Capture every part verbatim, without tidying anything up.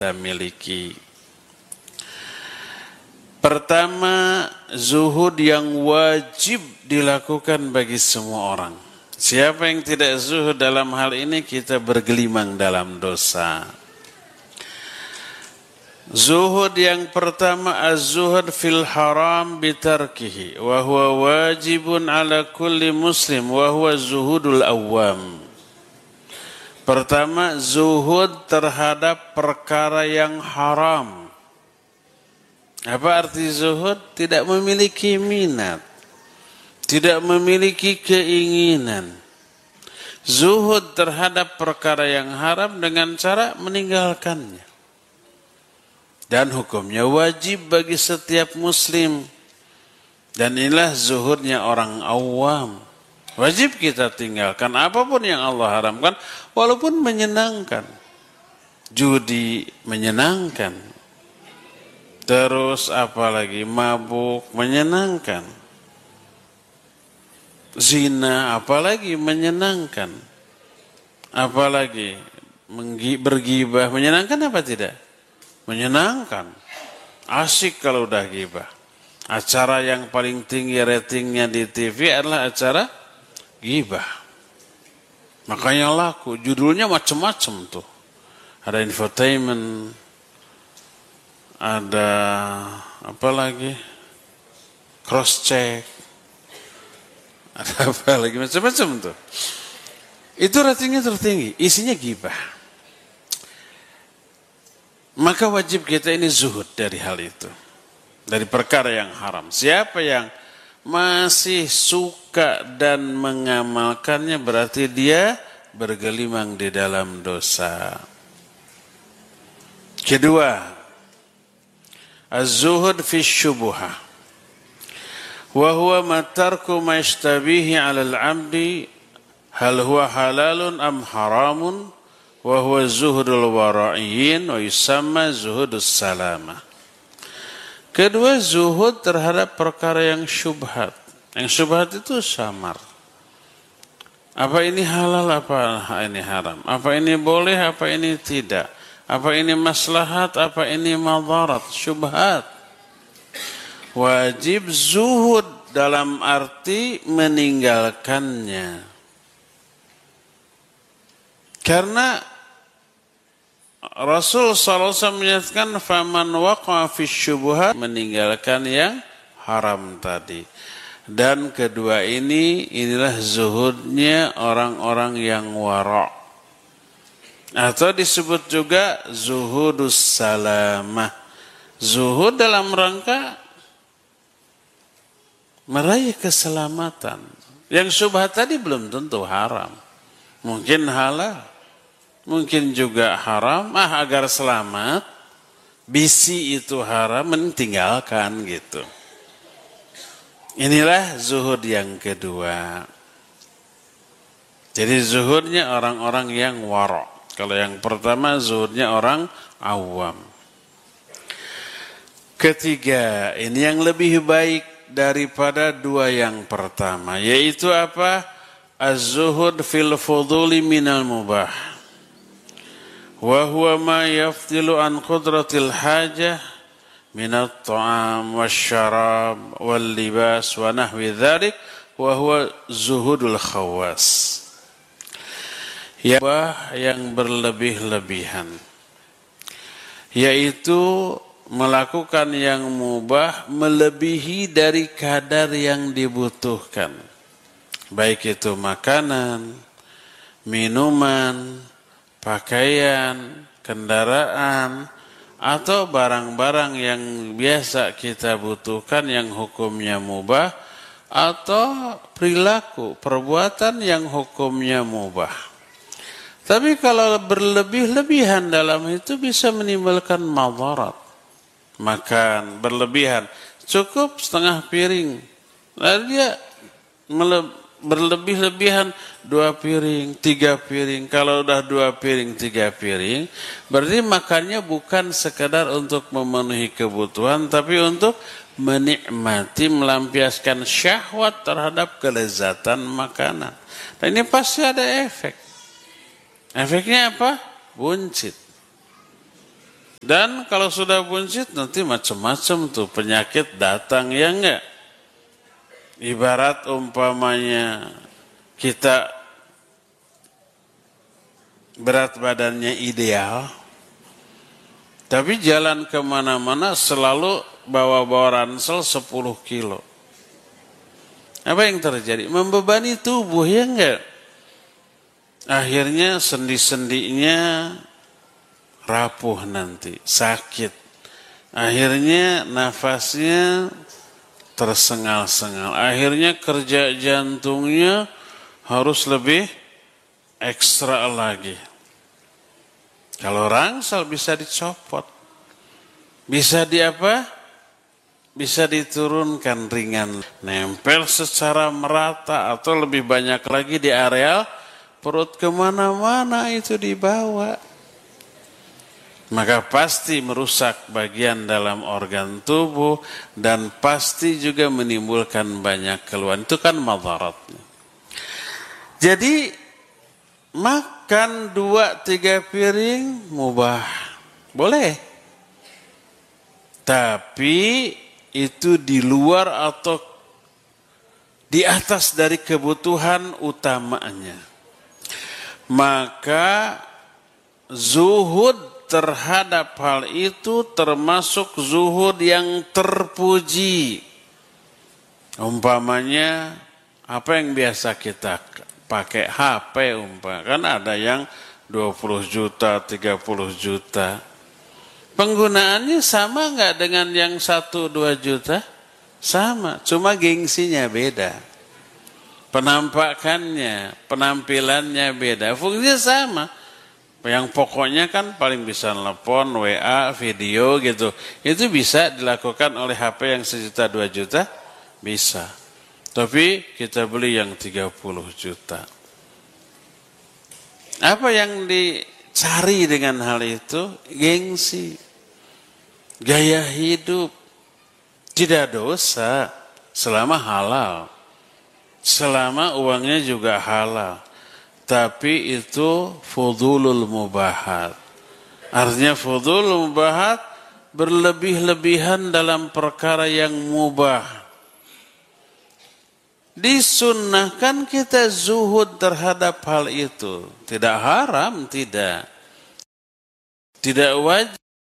kita miliki. Pertama, zuhud yang wajib dilakukan bagi semua orang. Siapa yang tidak zuhud dalam hal ini, kita bergelimang dalam dosa. Zuhud yang pertama, az-zuhud fil haram bitarkihi wa huwa wajibun ala kulli muslim wa huwa zuhudul awam. Pertama, zuhud terhadap perkara yang haram. Apa arti zuhud? Tidak memiliki minat, tidak memiliki keinginan. Zuhud terhadap perkara yang haram dengan cara meninggalkannya. Dan hukumnya wajib bagi setiap muslim. Dan inilah zuhudnya orang awam. Wajib kita tinggalkan apapun yang Allah haramkan, walaupun menyenangkan. Judi menyenangkan. Terus apalagi mabuk menyenangkan. Zina apalagi menyenangkan. Apalagi bergibah menyenangkan apa tidak? Menyenangkan. Asik kalau udah gibah. Acara yang paling tinggi ratingnya di T V adalah acara gibah. Makanya laku. Judulnya macam-macam tuh. Ada infotainment. Ada apa lagi? Cross check. Ada apa lagi? Macam-macam tuh. Itu ratingnya tertinggi. Isinya gibah. Maka wajib kita ini zuhud dari hal itu. Dari perkara yang haram. Siapa yang masih suka dan mengamalkannya, berarti dia bergelimang di dalam dosa. Kedua, az-zuhud fi syubuhah. Wa huwa matarku ma yashtabihi 'ala al-'abdi hal huwa halalun am haramun. Wa huwa zuhudul wara'iyyin wa yusamma zuhudus salamah. Kedua, zuhud terhadap perkara yang syubhat. Yang syubhat itu samar. Apa ini halal, apa ini haram? Apa ini boleh, apa ini tidak? Apa ini maslahat, apa ini madarat? Syubhat. Wajib zuhud dalam arti meninggalkannya. Karena Rasul sallallahu alaihi wasallam menyatakan faman waqa'a fi syubhat, meninggalkan yang haram tadi. Dan kedua ini inilah zuhudnya orang-orang yang wara'. Atau disebut juga zuhudus salamah. Zuhud dalam rangka meraih keselamatan. Yang syubhat tadi belum tentu haram. Mungkin halal. Mungkin juga haram, ah agar selamat, bisi itu haram, meninggalkan gitu. Inilah zuhud yang kedua. Jadi zuhudnya orang-orang yang wara'. Kalau yang pertama zuhudnya orang awam. Ketiga, ini yang lebih baik daripada dua yang pertama. Yaitu apa? Az-zuhud fil fuduli minal mubah. Wa huwa ma yafdilu an qudratil hajah minat ta'am wasyarab wal libas wa nahwi dzalik wa huwa zuhudul khawas. Yang berlebih-lebihan, yaitu melakukan yang mubah melebihi dari kadar yang dibutuhkan, baik itu makanan, minuman, pakaian, kendaraan, atau barang-barang yang biasa kita butuhkan yang hukumnya mubah, atau perilaku, perbuatan yang hukumnya mubah. Tapi kalau berlebih-lebihan dalam itu bisa menimbulkan madarat. Makan berlebihan, cukup setengah piring, lalu dia melebih berlebih-lebihan dua piring, tiga piring. Kalau udah dua piring, tiga piring, berarti makannya bukan sekadar untuk memenuhi kebutuhan, tapi untuk menikmati, melampiaskan syahwat terhadap kelezatan makanan. Dan ini pasti ada efek. Efeknya apa? Buncit. Dan kalau sudah buncit nanti macam-macam tuh penyakit datang, ya enggak? Ibarat umpamanya kita berat badannya ideal, tapi jalan kemana-mana selalu bawa-bawa ransel sepuluh kilo. Apa yang terjadi? Membebani tubuh, ya enggak? Akhirnya sendi-sendinya rapuh nanti, sakit. Akhirnya nafasnya tersengal-sengal. Akhirnya kerja jantungnya harus lebih ekstra lagi. Kalau rangsel bisa dicopot. Bisa di apa? Bisa diturunkan ringan, nempel secara merata atau lebih banyak lagi di areal perut, kemana-mana itu dibawa. Maka pasti merusak bagian dalam organ tubuh dan pasti juga menimbulkan banyak keluhan. Itu kan madaratnya. Jadi makan dua tiga piring mubah, boleh. Tapi itu di luar atau di atas dari kebutuhan utamanya. Maka zuhud terhadap hal itu termasuk zuhud yang terpuji. Umpamanya apa yang biasa kita pakai H P umpamanya, kan ada yang dua puluh juta, tiga puluh juta. Penggunaannya sama nggak dengan yang satu dua juta? Sama, cuma gengsinya beda. Penampakannya, penampilannya beda. Fungsinya sama. Yang pokoknya kan paling bisa telepon, W A, video gitu. Itu bisa dilakukan oleh H P yang sejuta dua juta? Bisa. Tapi kita beli yang tiga puluh juta. Apa yang dicari dengan hal itu? Gengsi. Gaya hidup. Tidak dosa selama halal. Selama uangnya juga halal. Tapi itu fudulul mubahat. Artinya fudulul mubahat berlebih-lebihan dalam perkara yang mubah. Disunnahkan kita zuhud terhadap hal itu. Tidak haram, tidak. Tidak wajib.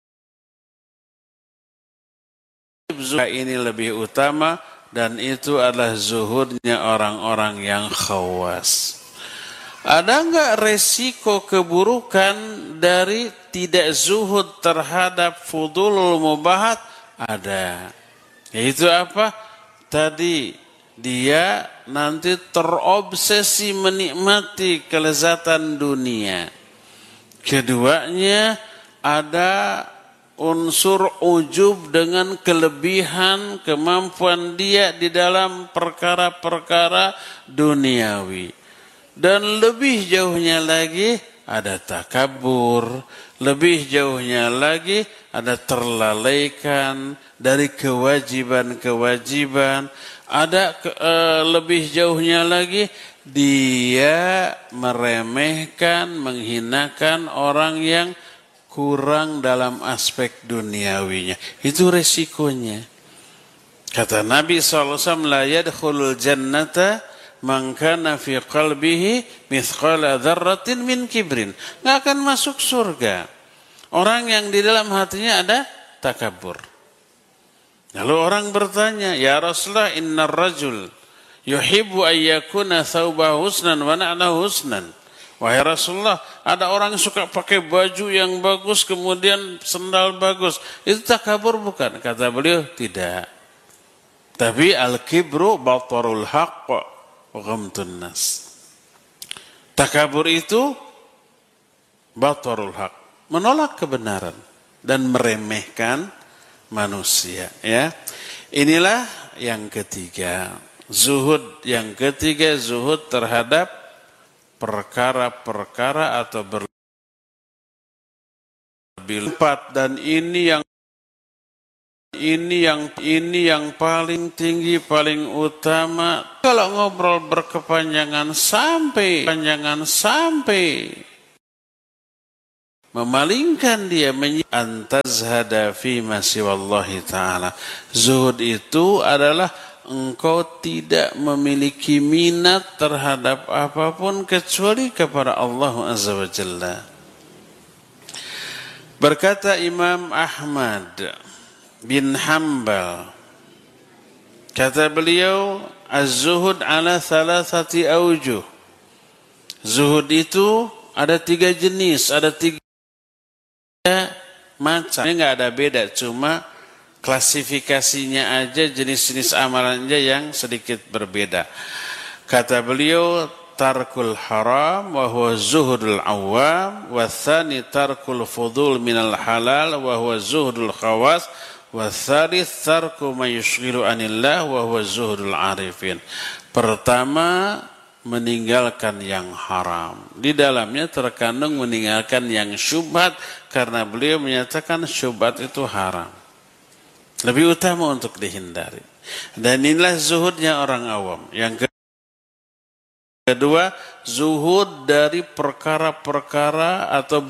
Zuhud ini lebih utama dan itu adalah zuhudnya orang-orang yang khawas. Ada enggak resiko keburukan dari tidak zuhud terhadap fudulul mubahat? Ada. Yaitu apa? Tadi dia nanti terobsesi menikmati kelezatan dunia. Keduanya ada unsur ujub dengan kelebihan kemampuan dia di dalam perkara-perkara duniawi. Dan lebih jauhnya lagi ada takabur, lebih jauhnya lagi ada terlalaikan dari kewajiban-kewajiban, ada ke, uh, lebih jauhnya lagi dia meremehkan, menghinakan orang yang kurang dalam aspek duniawinya. Itu resikonya. Kata Nabi shallallahu alaihi wasallam, la yadkhulul jannata man kana fi qalbihi mithqala dzarratin min kibrin. Enggak akan masuk surga orang yang di dalam hatinya ada takabur. Lalu orang bertanya, ya Rasulullah, innar rajul yuhibbu ayyakuna thawbahu husnan wa na'lahu husnan. Wahai Rasulullah, ada orang yang suka pakai baju yang bagus, kemudian sendal bagus. Itu takabur bukan? Kata beliau, tidak. Tapi al-kibru batarul haqq wa ghamtun nas. Takabur itu batarul haqq, menolak kebenaran dan meremehkan manusia. Ya, inilah yang ketiga. Zuhud yang ketiga, zuhud terhadap perkara-perkara atau berlebihan, dan ini yang ini yang ini yang paling tinggi, paling utama. Kalau ngobrol berkepanjangan sampai panjangan sampai memalingkan dia antazhada fi ma siwallahi ta'ala. Zuhud itu adalah engkau tidak memiliki minat terhadap apapun kecuali kepada Allah Azza wa Jalla. Berkata Imam Ahmad bin Hanbal, kata beliau, az-zuhud ala thalathati awjuh. Zuhud itu ada tiga jenis, ada tiga macam. Ini nggak ada beda, cuma klasifikasinya aja, jenis-jenis amalannya yang sedikit berbeda. Kata beliau, tarkul haram wa huwa zuhudul awam, wa tsani tarkul fudul minal halal wa huwa zuhudul khawas, wa tsalits tarku ma yushghilu anillah wa huwa zuhudul arifin. Pertama, meninggalkan yang haram. Di dalamnya terkandung meninggalkan yang syubhat, karena beliau menyatakan syubhat itu haram. Lebih utama untuk dihindari. Dan inilah zuhudnya orang awam. Yang kedua, zuhud dari perkara-perkara atau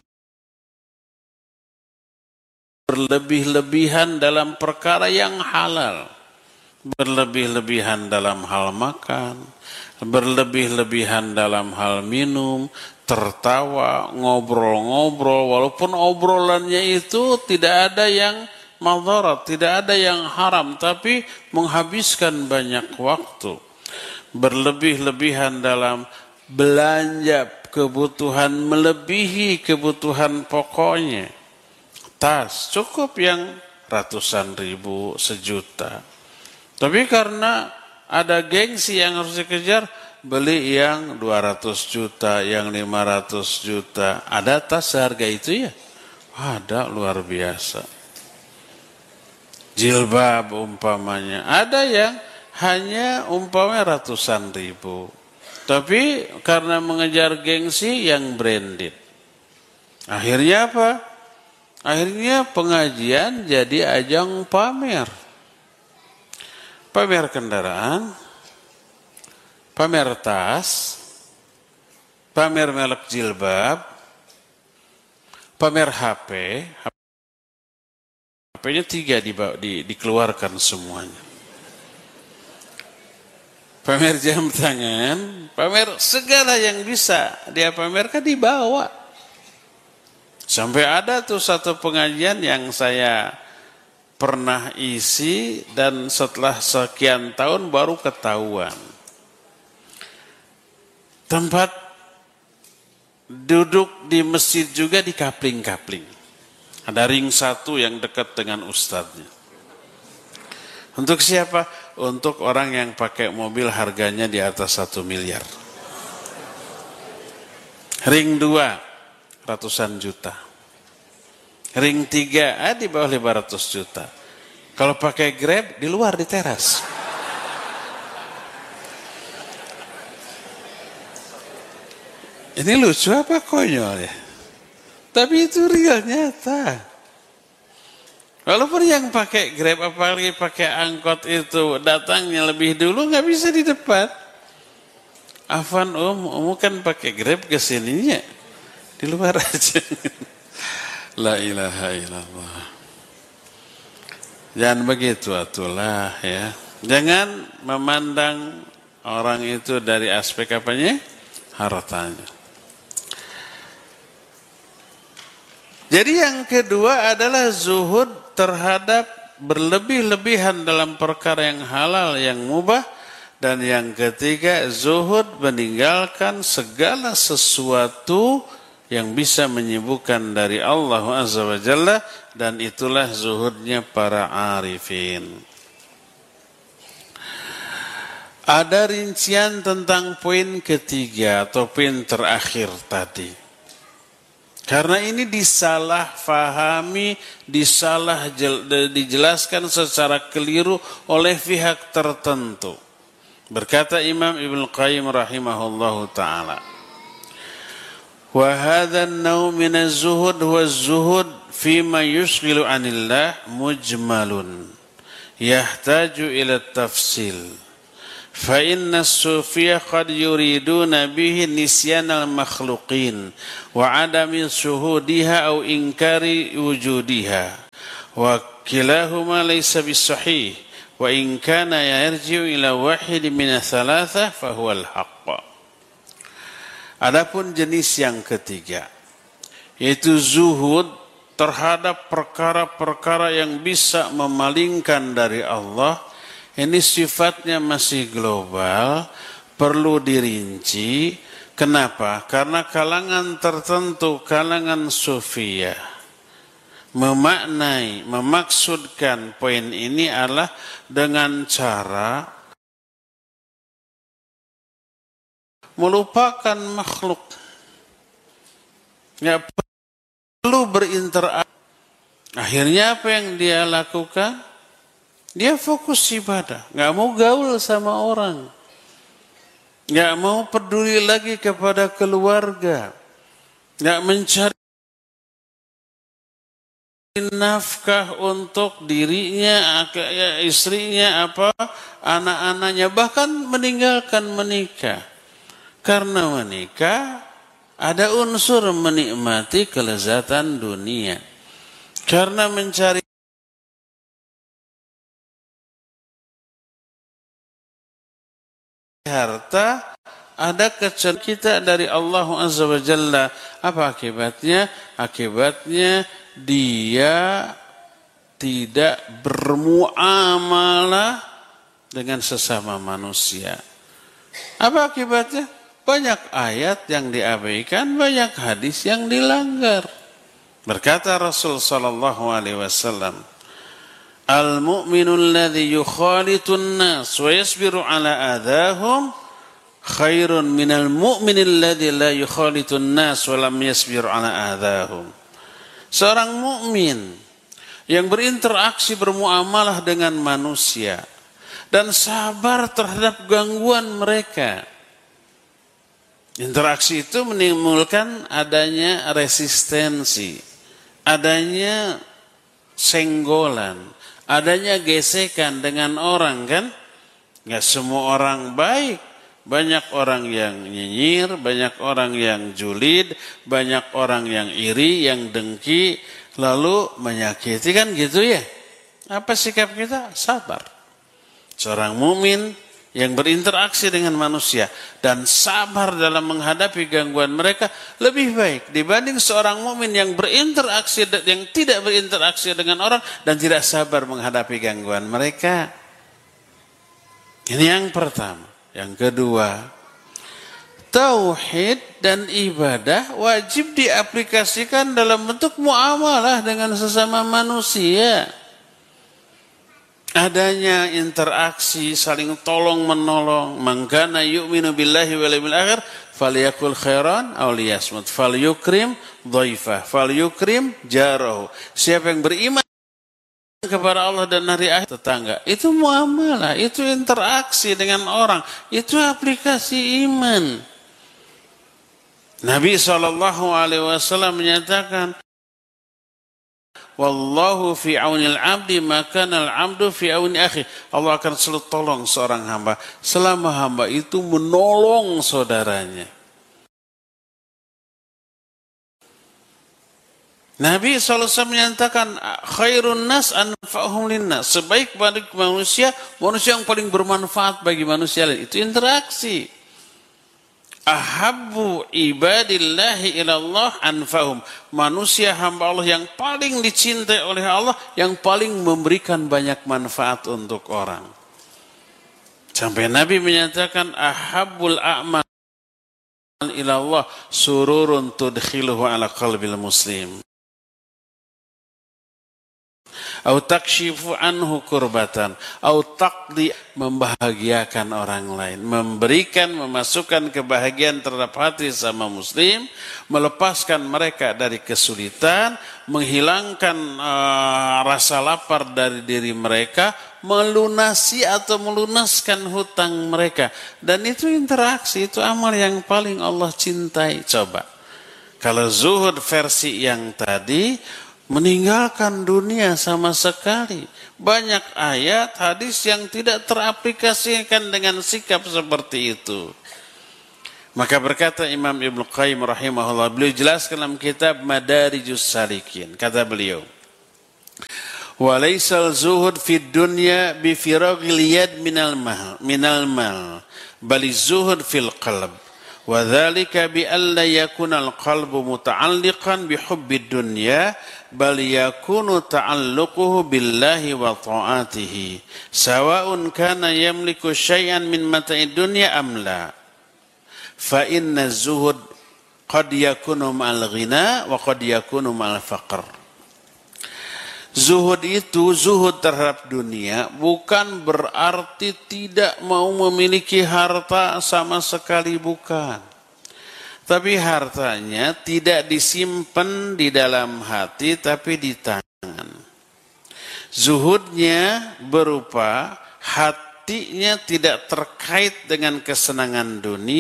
berlebih-lebihan dalam perkara yang halal. Berlebih-lebihan dalam hal makan, berlebih-lebihan dalam hal minum, tertawa, ngobrol-ngobrol, walaupun obrolannya itu tidak ada yang madharat, tidak ada yang haram, tapi menghabiskan banyak waktu. Berlebih-lebihan dalam belanja kebutuhan melebihi kebutuhan pokoknya. Tas cukup yang ratusan ribu, sejuta. Tapi karena ada gengsi yang harus dikejar, beli yang dua ratus juta, yang lima ratus juta. Ada tas seharga itu ya? Ada, luar biasa. Jilbab umpamanya. Ada yang hanya umpamanya ratusan ribu. Tapi karena mengejar gengsi yang branded. Akhirnya apa? Akhirnya pengajian jadi ajang pamer. Pamer kendaraan, pamer tas, pamer merek jilbab, pamer H P. H P-nya tiga di, di, dikeluarkan semuanya. Pamer jam tangan, pamer segala yang bisa dia pamerkan dibawa. Sampai ada tuh satu pengajian yang saya pernah isi dan setelah sekian tahun baru ketahuan. Tempat duduk di masjid juga di kapling-kapling. Ada ring satu yang dekat dengan ustadznya. Untuk siapa? Untuk orang yang pakai mobil harganya di atas satu miliar. Ring dua, ratusan juta. Ring tiga, ah, di bawah lima ratus juta. Kalau pakai Grab, di luar, di teras. Ini lucu apa konyol ya? Tapi itu real, nyata. Walaupun yang pakai Grab, apalagi pakai angkot itu, datangnya lebih dulu, nggak bisa di depan. Afan om, om kan pakai Grab kesininya. Di luar aja. La ilaha illallah. Jangan begitu atulah ya. Jangan memandang orang itu dari aspek apanya? Hartanya. Jadi yang kedua adalah zuhud terhadap berlebih-lebihan dalam perkara yang halal, yang mubah. Dan yang ketiga, zuhud meninggalkan segala sesuatu yang bisa menyibukkan dari Allah Azza wa Jalla, dan itulah zuhudnya para arifin. Ada rincian tentang poin ketiga atau poin terakhir tadi. Karena ini disalah fahami, disalah dijelaskan secara keliru oleh pihak tertentu. Berkata Imam Ibnu Qayyim rahimahullahu ta'ala, wa hadha an-naw' min az-zuhud huwa az-zuhud fima yushghilu 'anillah mujmalun yahtaju ila tafsil fa inna as-sufiyya qad yuriduna bihi nisyanal makhluqin wa adami syuhudiha aw inkari wujudiha wa kilahuma laysa bisahih wa in kana yarji'u ila wahid min ats-tsalatsa fa huwa al-haqq. Adapun jenis yang ketiga yaitu zuhud terhadap perkara-perkara yang bisa memalingkan dari Allah. Ini sifatnya masih global, perlu dirinci. Kenapa? Karena kalangan tertentu, kalangan sufiyah, memaknai, memaksudkan poin ini adalah dengan cara melupakan makhluk. Ya, perlu berinteraksi. Akhirnya apa yang dia lakukan? Dia fokus ibadah, nggak mau gaul sama orang, nggak mau peduli lagi kepada keluarga, nggak mencari nafkah untuk dirinya, istrinya, apa, anak-anaknya, bahkan meninggalkan menikah. Karena menikah ada unsur menikmati kelezatan dunia. Karena mencari harta ada kecenderungan kita dari Allah Azza wa Jalla. Apa akibatnya? Akibatnya dia tidak bermuamalah dengan sesama manusia. Apa akibatnya? Banyak ayat yang diabaikan, banyak hadis yang dilanggar. Berkata Rasul sallallahu alaihi wasallam, al-mu'minul ladzi yukhalitun nas wa yasbiru ala adahum khairun minal mu'minil ladzi la yukhalitun nas wa lam yasbiru ala adahum. Seorang mukmin yang berinteraksi, bermuamalah dengan manusia dan sabar terhadap gangguan mereka. Interaksi itu menimbulkan adanya resistensi, adanya senggolan, adanya gesekan dengan orang, kan? Nggak semua orang baik. Banyak orang yang nyinyir, banyak orang yang julid, banyak orang yang iri, yang dengki, lalu menyakiti, kan gitu ya. Apa sikap kita? Sabar. Seorang mukmin yang berinteraksi dengan manusia dan sabar dalam menghadapi gangguan mereka lebih baik dibanding seorang mukmin yang berinteraksi, yang tidak berinteraksi dengan orang dan tidak sabar menghadapi gangguan mereka. Ini yang pertama. Yang kedua, tauhid dan ibadah wajib diaplikasikan dalam bentuk muamalah dengan sesama manusia. Adanya interaksi, saling tolong menolong. Man kana yu'minu billahi wal yawmil akhir falyakul khairan aw liyasmut, falyukrim dhaifah, falyukrim jarahu. Siapa yang beriman kepada Allah dan hari akhir, tetangga, itu muamalah, itu interaksi dengan orang, itu aplikasi iman. Nabi shallallahu alaihi wasallam menyatakan, wallahu fi aunil abdi maka al abdu fi auni akhi. Allah akan selalu tolong seorang hamba selama hamba itu menolong saudaranya. Nabi shallallahu alaihi wasallam menyatakan khairun nas anfa'uhum linnas, sebaik-baik manusia, manusia yang paling bermanfaat bagi manusia lain, itu interaksi. Ahabbu ibadillahi ilallah anfa'uhum, manusia hamba Allah yang paling dicintai oleh Allah, yang paling memberikan banyak manfaat untuk orang. Sampai Nabi menyatakan ahabbul a'mal ilallah sururun tudkhiluhu ala qalbil muslim, au takshifu anhu kurbatan, au taqdi, membahagiakan orang lain, memberikan, memasukkan kebahagiaan terhadap hati sama muslim, melepaskan mereka dari kesulitan, menghilangkan uh, rasa lapar dari diri mereka, melunasi atau melunaskan hutang mereka. Dan itu interaksi, itu amal yang paling Allah cintai. Coba, kalau zuhud versi yang tadi, meninggalkan dunia sama sekali. Banyak ayat, hadis yang tidak teraplikasikan dengan sikap seperti itu. Maka berkata Imam Ibnu Qayyim rahimahullah, beliau jelaskan dalam kitab Madarijus Salikin. Kata beliau, walaisal zuhud fid dunya bi firaghil yad minal mal minal mal bal zuhud fil qalb wa dzalika bi alla yakuna al qalbu muta'alliqan bi hubbid dunya bal yakunu ta'alluquhu billahi wa ta'atihi sawa'un kana yamliku syai'an min mata'id dunya am la fa inna zuhud qad yakunu ma'al ghina wa qad yakunu ma'al faqr. Zuhud itu, zuhud terhadap dunia bukan berarti tidak mau memiliki harta sama sekali, bukan. Tapi hartanya tidak disimpan di dalam hati tapi di tangan. Zuhudnya berupa hatinya tidak terkait dengan kesenangan dunia,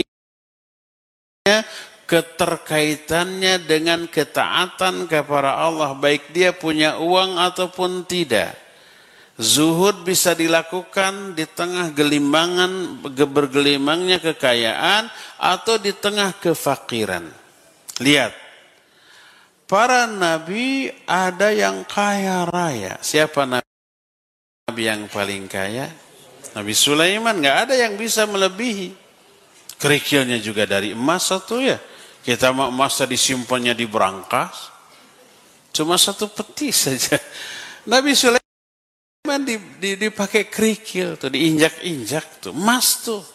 keterkaitannya dengan ketaatan kepada Allah, baik dia punya uang ataupun tidak. Zuhud bisa dilakukan di tengah gelimbangan, bergelimangnya kekayaan atau di tengah kefakiran. Lihat, para nabi ada yang kaya raya. Siapa nabi yang paling kaya? Nabi Sulaiman, nggak ada yang bisa melebihi. Kerikilnya juga dari emas satu ya. Kita mau emasnya disimpannya di berangkas, cuma satu peti saja. Nabi Sulaiman dipakai kerikil tuh, diinjak-injak tuh, emas tuh.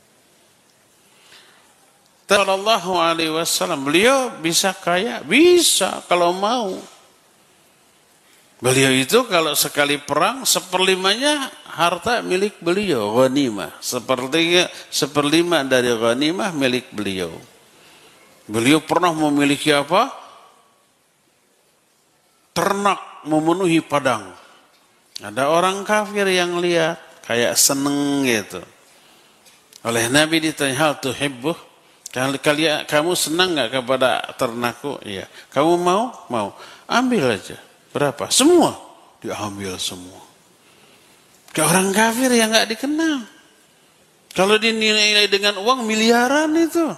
Sallallahu alaihi wasallam, beliau bisa kaya, bisa kalau mau. Beliau itu kalau sekali perang seperlimanya harta milik beliau, ghanimah. Sepertiga seperlima dari ghanimah milik beliau. Beliau pernah memiliki apa? Ternak memenuhi padang. Ada orang kafir yang lihat kayak seneng gitu. Oleh Nabi ditanya, hal tuhibbuh? Kalian kamu senang enggak kepada ternakku? Iya. Kamu mau? Mau. Ambil aja. Berapa? Semua. Diambil semua. Ke orang kafir yang enggak dikenal. Kalau dinilai dengan uang miliaran itu.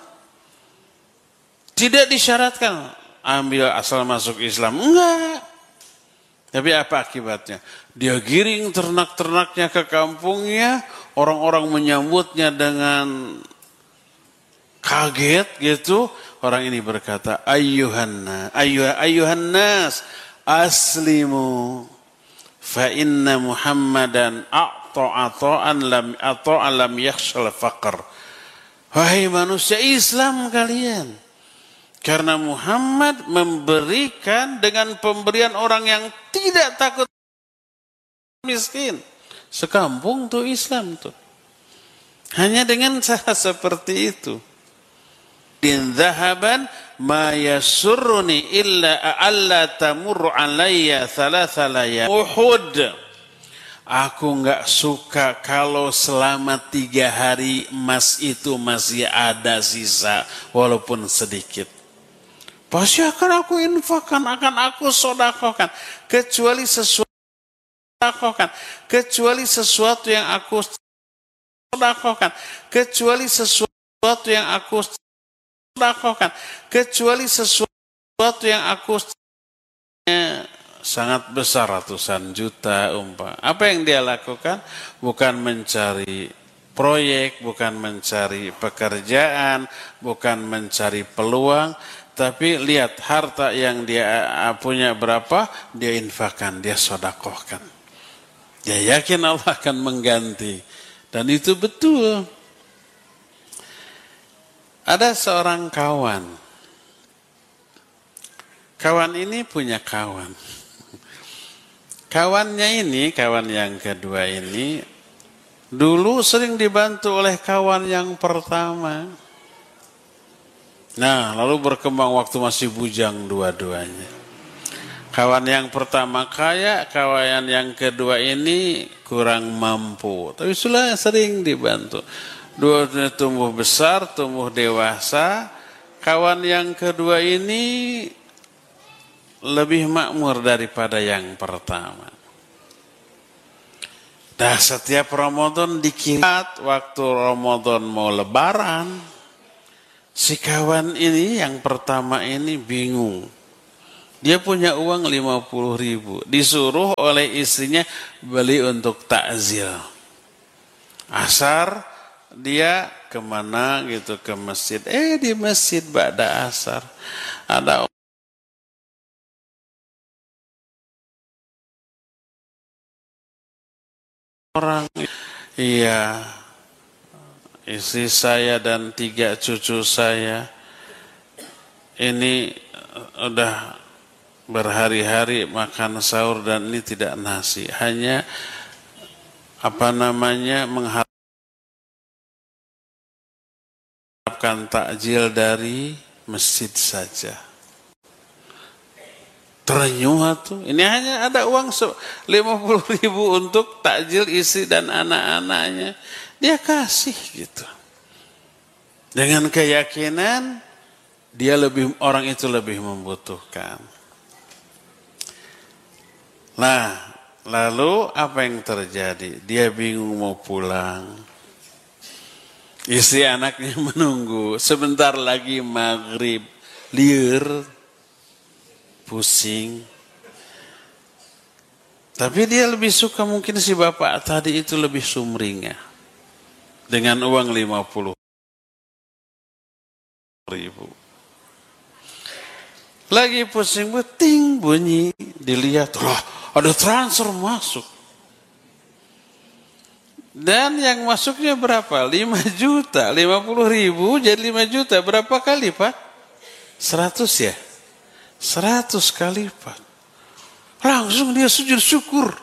Tidak disyaratkan ambil asal masuk Islam. Enggak. Tapi apa akibatnya? Dia giring ternak-ternaknya ke kampungnya. Orang-orang menyambutnya dengan kaget gitu. Orang ini berkata, ayyuhanna, ayyuh, ayyuhannas, aslimu. Fa inna Muhammadan a'ta'ata'an lam ata'an lam yakhshal faqr. Wahai manusia, Islam kalian. Karena Muhammad memberikan dengan pemberian orang yang tidak takut miskin. Sekampung tuh Islam tuh. Hanya dengan cara seperti itu. Din dhahaban ma yasurruni illa alla tamurru alayya thalatha layal. Uhud. Aku enggak suka kalau selama tiga hari emas itu masih ada sisa walaupun sedikit. Pasti akan aku infakkan, akan aku sodakohkan. Kecuali sesuatu sodakohkan. Kecuali sesuatu yang aku sodakohkan. Kecuali sesuatu yang aku sodakohkan. Kecuali sesuatu yang aku sangat besar, ratusan juta umpah. Apa yang dia lakukan? Bukan mencari proyek, bukan mencari pekerjaan, bukan mencari peluang. Tapi lihat harta yang dia punya berapa, dia infakkan, dia sodakohkan. Dia yakin Allah akan mengganti. Dan itu betul. Ada seorang kawan. Kawan ini punya kawan. Kawannya ini, kawan yang kedua ini, dulu sering dibantu oleh kawan yang pertama. Nah, lalu berkembang waktu masih bujang dua-duanya. Kawan yang pertama kaya, kawan yang kedua ini kurang mampu. Tapi sudah sering dibantu. Dua-duanya tumbuh besar, tumbuh dewasa. Kawan yang kedua ini lebih makmur daripada yang pertama. Dah setiap Ramadan dikirat waktu Ramadan mau lebaran, si kawan ini yang pertama ini bingung. Dia punya uang lima puluh ribu, disuruh oleh istrinya beli untuk takjil. Asar dia kemana gitu, ke masjid. Eh di masjid ba'da asar ada orang, iya, istri saya dan tiga cucu saya ini udah berhari-hari makan sahur dan ini tidak nasi, hanya apa namanya mengharapkan takjil dari masjid saja. Terenyuh tuh, ini hanya ada uang lima puluh ribu untuk takjil istri dan anak-anaknya, dia kasih gitu. Dengan keyakinan dia lebih, orang itu lebih membutuhkan. Nah, lalu apa yang terjadi? Dia bingung mau pulang. Istri anaknya menunggu, sebentar lagi maghrib, liur, pusing. Tapi dia lebih suka mungkin si bapak tadi itu lebih sumringah. Dengan uang lima puluh ribu. Lagi pusing, beting bunyi. Dilihat, wah ada transfer masuk. Dan yang masuknya berapa? lima juta. lima puluh ribu jadi lima juta. Berapa kali Pak? seratus ya? seratus kali lipat. Langsung dia sujud syukur.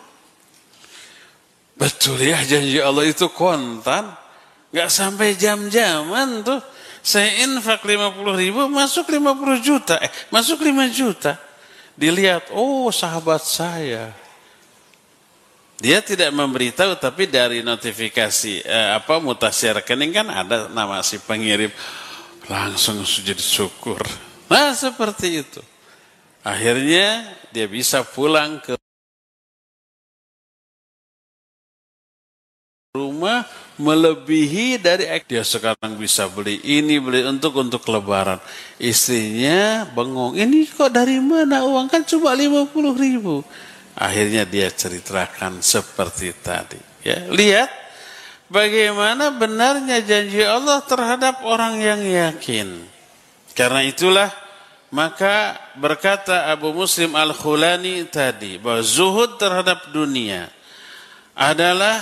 Betul ya, janji Allah itu kontan. Gak sampai jam-jaman tuh. Saya infak lima puluh ribu, masuk lima puluh juta. Eh, masuk lima juta. Dilihat, oh sahabat saya. Dia tidak memberitahu, tapi dari notifikasi eh, apa mutasi rekening kan ada nama si pengirim. Langsung sujud syukur. Nah seperti itu. Akhirnya dia bisa pulang ke rumah melebihi dari dia sekarang bisa beli ini beli untuk untuk lebaran. Istrinya bengong, ini kok dari mana uang, kan cuma lima puluh ribu. Akhirnya dia ceritakan seperti tadi. Ya, lihat bagaimana benarnya janji Allah terhadap orang yang yakin. Karena itulah maka berkata Abu Muslim Al-Khulani tadi bahwa zuhud terhadap dunia adalah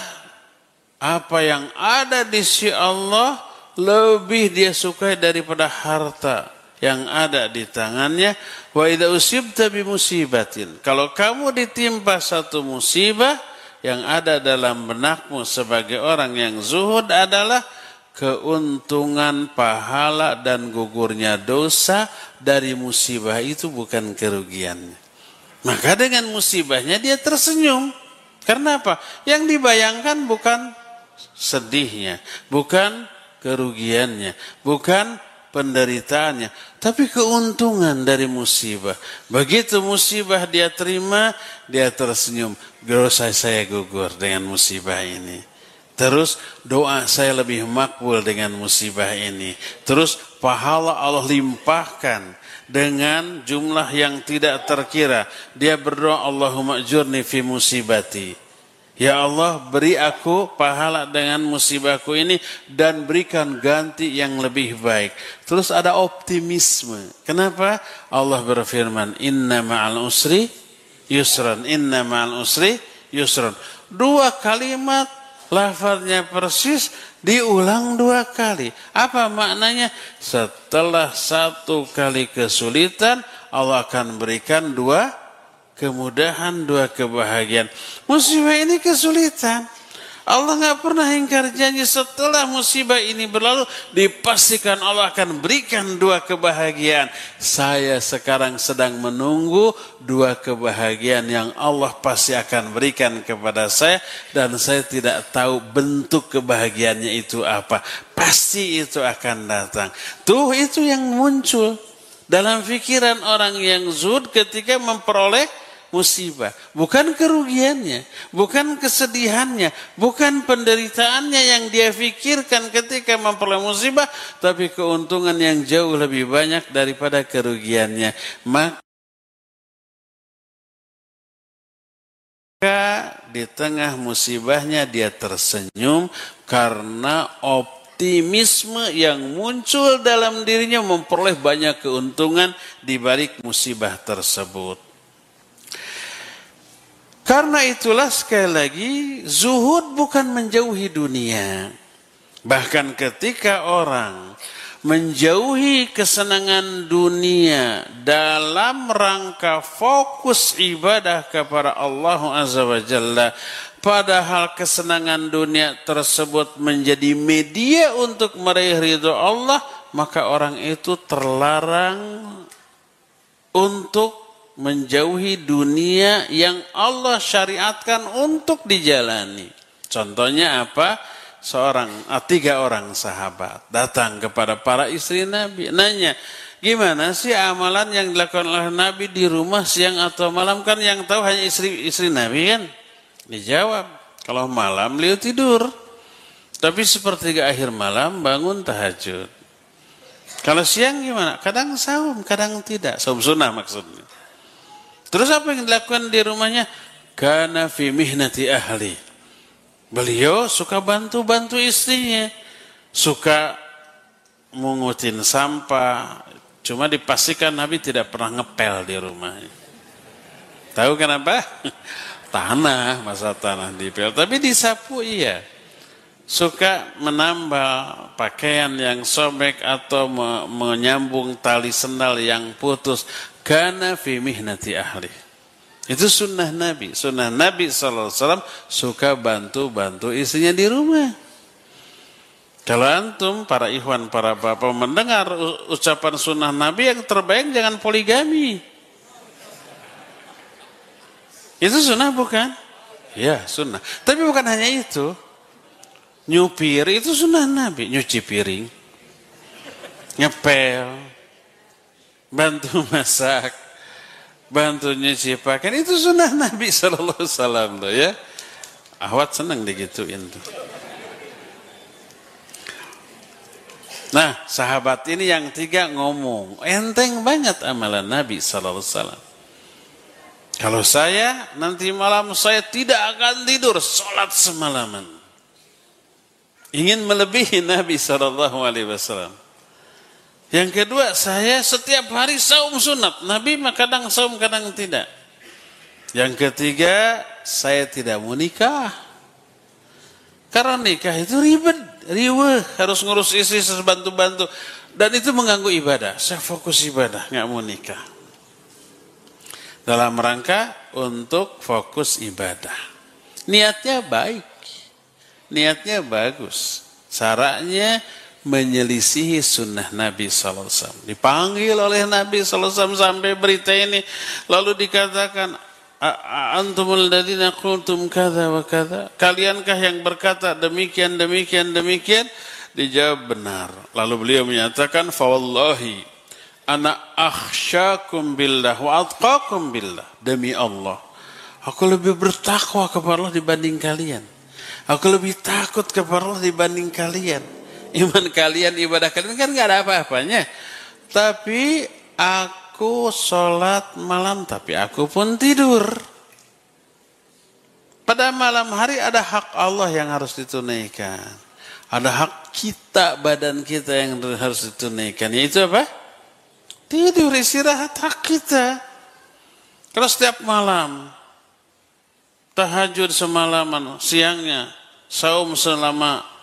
apa yang ada di sisi Allah lebih dia sukai daripada harta yang ada di tangannya. Wa idza usibta bi musibatin, kalau kamu ditimpa satu musibah, yang ada dalam benakmu sebagai orang yang zuhud adalah keuntungan pahala dan gugurnya dosa dari musibah itu, bukan kerugiannya. Maka dengan musibahnya dia tersenyum. Karena apa? Yang dibayangkan bukan sedihnya, bukan kerugiannya, bukan penderitaannya, tapi keuntungan dari musibah. Begitu musibah dia terima, dia tersenyum. Dosa saya gugur dengan musibah ini. Terus doa saya lebih makbul dengan musibah ini. Terus pahala Allah limpahkan dengan jumlah yang tidak terkira. Dia berdoa, Allahumma ajurni fi musibati. Ya Allah, beri aku pahala dengan musibahku ini dan berikan ganti yang lebih baik. Terus ada optimisme. Kenapa? Allah berfirman, inna ma'al usri yusran, inna ma'al usri yusran. Dua kalimat lafaznya persis diulang dua kali. Apa maknanya? Setelah satu kali kesulitan, Allah akan berikan dua kemudahan, dua kebahagiaan. Musibah ini kesulitan. Allah nggak pernah ingkar janji, setelah musibah ini berlalu dipastikan Allah akan berikan dua kebahagiaan. Saya sekarang sedang menunggu dua kebahagiaan yang Allah pasti akan berikan kepada saya, dan saya tidak tahu bentuk kebahagiaannya itu apa. Pasti itu akan datang. Tuh itu yang muncul. dalam pikiran orang yang zuhud ketika memperoleh musibah. Bukan kerugiannya, bukan kesedihannya, bukan penderitaannya yang dia pikirkan ketika memperoleh musibah, tapi keuntungan yang jauh lebih banyak daripada kerugiannya. Maka di tengah musibahnya dia tersenyum karena optimisme yang muncul dalam dirinya memperoleh banyak keuntungan di balik musibah tersebut. Karena itulah sekali lagi zuhud bukan menjauhi dunia. Bahkan ketika orang menjauhi kesenangan dunia dalam rangka fokus ibadah kepada Allah Azza wa Jalla, padahal kesenangan dunia tersebut menjadi media untuk meraih ridho Allah, maka orang itu terlarang untuk menjauhi dunia yang Allah syariatkan untuk dijalani. Contohnya apa? Seorang, ah, tiga orang sahabat datang kepada para istri Nabi, nanya, gimana sih amalan yang dilakukan oleh Nabi di rumah siang atau malam? Kan yang tahu hanya istri-istri Nabi kan? Dijawab, kalau malam beliau tidur, tapi sepertiga akhir malam bangun tahajud. Kalau siang gimana? Kadang saum, kadang tidak. Saum sunnah maksudnya. Terus apa yang dilakukan di rumahnya? Kana fi mihnati ahli. Beliau suka bantu-bantu istrinya, suka mengutin sampah. Cuma dipastikan Nabi tidak pernah ngepel di rumahnya. Tahu kenapa? Tanah, masa tanah dipel. Tapi disapu iya. Suka menambal pakaian yang sobek atau menyambung tali sendal yang putus. Kana fi mihnati ahli. Itu sunnah Nabi. Sunnah Nabi shallallahu alaihi wasallam suka bantu-bantu istrinya di rumah. Kalau antum, para ikhwan, para bapak mendengar ucapan sunnah Nabi, yang terbaik jangan poligami. Itu sunnah bukan? Ya sunnah. Tapi bukan hanya itu. Nyupir itu sunnah Nabi. Nyuci piring, ngepel, bantu masak, bantu nyuci pakaian, itu sunnah Nabi sallallahu alaihi wasallam loh ya. Ahwat senang digituin tuh. Nah, sahabat ini yang tiga ngomong, enteng banget amalan Nabi sallallahu alaihi wasallam. Kalau saya nanti malam saya tidak akan tidur, sholat semalaman. Ingin melebihi Nabi sallallahu alaihi wasallam. Yang kedua, saya setiap hari saum sunat. Nabi mah kadang saum, kadang tidak. Yang ketiga, saya tidak mau nikah. Karena nikah itu ribet, riweh, harus ngurus istri, bantu-bantu. Dan itu mengganggu ibadah. Saya fokus ibadah, nggak mau nikah. Dalam rangka untuk fokus ibadah. Niatnya baik. Niatnya bagus. Caranya menyelisihi sunnah Nabi sallallahu alaihi wasallam. Dipanggil oleh Nabi sallallahu alaihi wasallam sampai berita ini, lalu dikatakan, antumul ladzina qultum kadza wa kadza, kaliankah yang berkata demikian demikian demikian? Dijawab benar. Lalu beliau menyatakan, fa wallahi ana akhsyakum billah wa atqakum billah. Demi Allah, aku lebih bertakwa kepada Allah dibanding kalian. Aku lebih takut kepada Allah dibanding kalian. Iman kalian, ibadah kalian kan gak ada apa-apanya. Tapi aku sholat malam, tapi aku pun tidur. Pada malam hari ada hak Allah yang harus ditunaikan. Ada hak kita, badan kita yang harus ditunaikan. Yaitu apa? Tidur, istirahat, hak kita. Kalau setiap malam, tahajud semalaman, siangnya, saum selama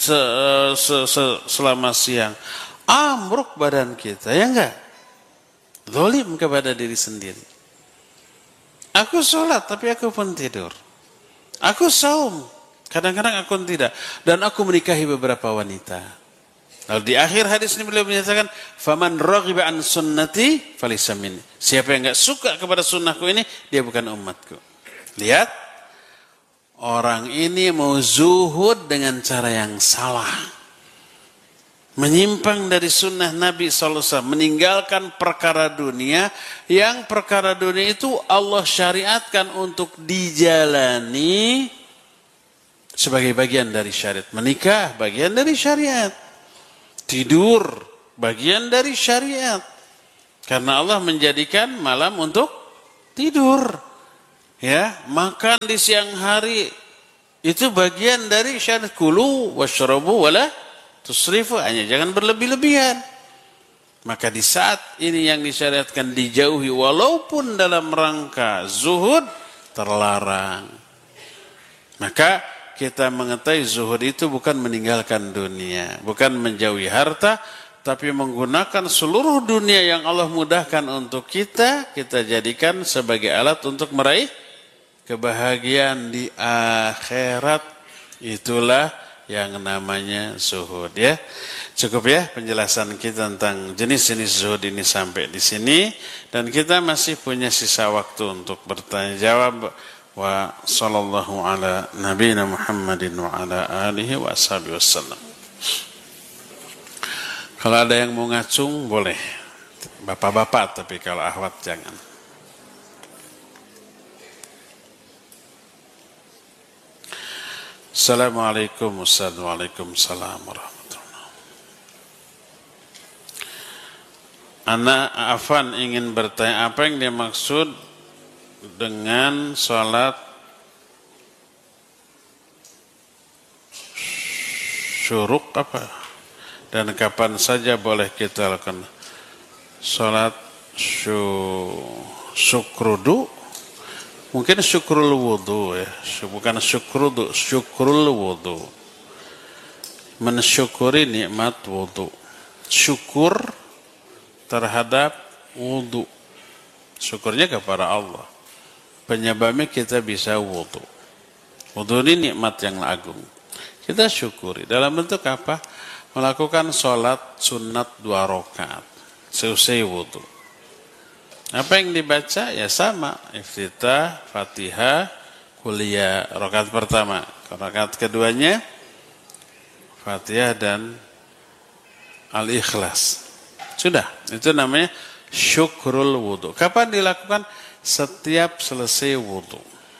selama siang, amruk badan kita, ya enggak? Zalim kepada diri sendiri. Aku sholat tapi aku pun tidur. Aku saum, kadang-kadang aku tidak. Dan aku menikahi beberapa wanita. Lalu di akhir hadis ini beliau menyatakan, faman raghiba an sunnati falaysa minni. Siapa yang enggak suka kepada sunnahku ini, dia bukan umatku. Lihat, orang ini mau zuhud dengan cara yang salah. menyimpang dari sunnah Nabi shallallahu alaihi wasallam, meninggalkan perkara dunia, yang perkara dunia itu Allah syariatkan untuk dijalani sebagai bagian dari syariat. Menikah bagian dari syariat, tidur bagian dari syariat, karena Allah menjadikan malam untuk tidur, ya. Makan di siang hari itu bagian dari syariat. Kulu washrabu wala tusrifu, hanya jangan berlebih-lebihan. Maka di saat ini yang disyariatkan dijauhi, walaupun dalam rangka zuhud, terlarang. Maka kita mengetahui zuhud itu bukan meninggalkan dunia, bukan menjauhi harta, tapi menggunakan seluruh dunia yang Allah mudahkan untuk kita, kita jadikan sebagai alat untuk meraih kebahagiaan di akhirat. Itulah yang namanya zuhud, ya. Cukup ya penjelasan kita tentang jenis-jenis zuhud ini sampai di sini, dan kita masih punya sisa waktu untuk bertanya jawab. Wa sallallahu ala nabiyina Muhammadin wa ala alihi wa ashabihi wasallam. Kalau ada yang mau ngacung boleh, bapak-bapak, tapi kalau ahwat jangan. Assalamualaikum Waalaikumsalam warahmatullahi. Anak Afan ingin bertanya, apa yang dimaksud dengan sholat syuruk apa, dan kapan saja boleh kita lakukan sholat syukrudu? Mungkin syukrul wudu, ya, bukan syukrudu, syukrul wudu, mensyukuri nikmat wudu, syukur terhadap wudu, syukurnya kepada Allah, penyebabnya kita bisa wudu. Wudu ini nikmat yang agung, kita syukuri dalam bentuk apa? Melakukan sholat sunat dua rakaat seusai wudu. Apa yang dibaca? Ya sama, iftitah, Fatihah, kuliah, rakaat pertama. Rakaat keduanya Fatihah dan Al-Ikhlas. Sudah, itu namanya syukrul wudu. Kapan dilakukan? Setiap selesai wudu.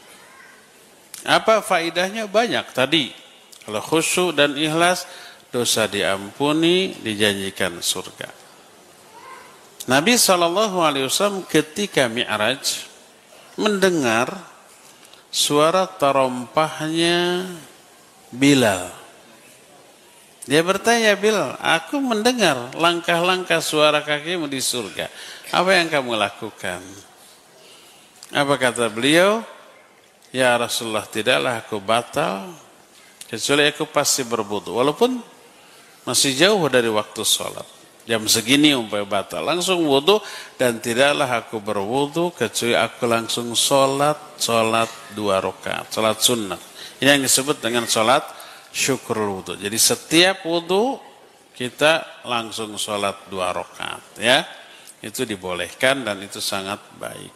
Apa faidahnya? Banyak tadi. Kalau khusyuk dan ikhlas, dosa diampuni, dijanjikan surga. Nabi shallallahu alaihi wasallam ketika Mi'raj mendengar suara terompahnya Bilal. Dia bertanya, Bilal, aku mendengar langkah-langkah suara kakimu di surga. Apa yang kamu lakukan? Apa kata beliau? Ya Rasulullah, tidaklah aku batal kecuali aku pasti berwudu, walaupun masih jauh dari waktu sholat. Jam segini umpamanya batal, langsung wudu, dan tidaklah aku berwudu kecuali aku langsung sholat, sholat dua rakaat, sholat sunnah. Ini yang disebut dengan sholat syukrul wudu. Jadi setiap wudu kita langsung sholat dua rakaat, ya. Itu dibolehkan dan itu sangat baik.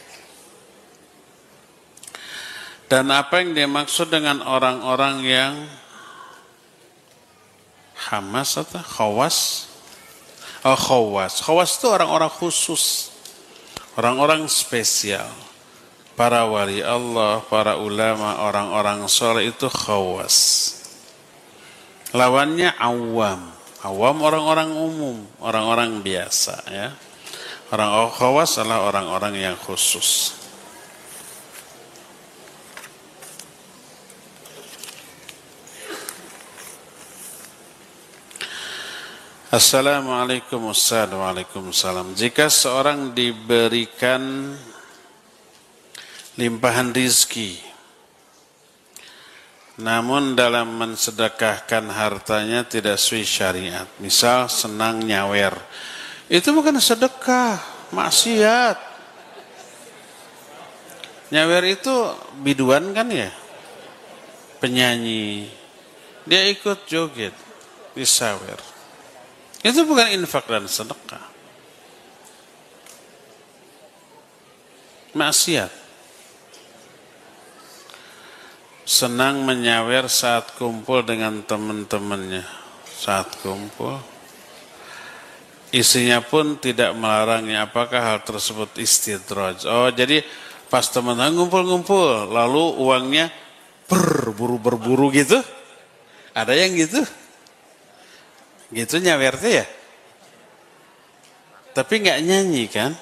Dan apa yang dimaksud dengan orang-orang yang hamas atau khawas? Oh, khawas. Khawas itu orang-orang khusus, orang-orang spesial. Para wali Allah, para ulama, orang-orang soleh itu khawas. Lawannya awam. Awam orang-orang umum, orang-orang biasa, ya. Orang khawas adalah orang-orang yang khusus. Assalamualaikum Waalaikumsalam. Jika seorang diberikan limpahan rizki, namun dalam mensedekahkan hartanya tidak sesuai syariat, misal senang nyawer, itu bukan sedekah, maksiat. Nyawer itu biduan kan ya, penyanyi, dia ikut joget, disawer. Itu bukan infak dan sedekah. Maksiat. Senang menyawer saat kumpul dengan teman-temannya. saat kumpul. Istrinya pun tidak melarangnya. Apakah hal tersebut istidraj? Oh, jadi pas teman-teman ngumpul-ngumpul, lalu uangnya berburu-berburu gitu? Ada yang gitu? Gitu nyawer tuh ya? Tapi nggak nyanyi kan?